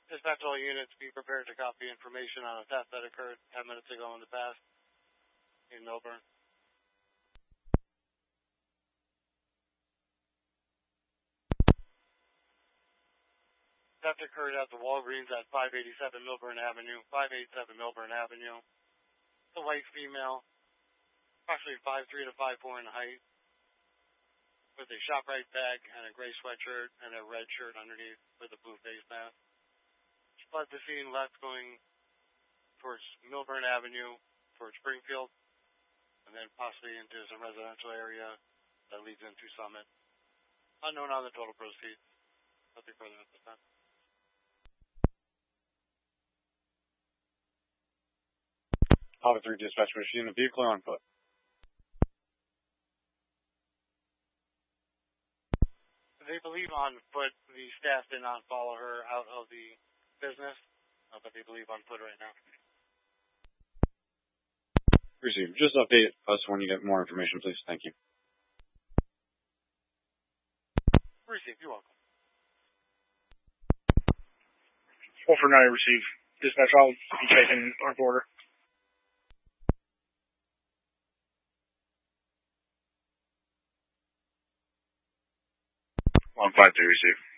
Dispatch all units, be prepared to copy information on a theft that occurred 10 minutes ago in the past in Millburn. Theft occurred at the Walgreens at 587 Millburn Avenue. It's a white female, approximately 5'3" to 5'4" in height, with a ShopRite bag and a gray sweatshirt and a red shirt underneath with a blue face mask. She fled the scene left going towards Millburn Avenue, towards Springfield, and then possibly into some residential area that leads into Summit. Unknown on the total proceeds. Nothing further at this time. Alpha 3 dispatch, we're seeing the vehicle on foot. They believe on foot. The staff did not follow her out of the business, but they believe on foot right now. Receive. Just update us when you get more information, please. Thank you. Receive. You're welcome. 449, receive. Dispatch, I'll be taking our border. 153, receive.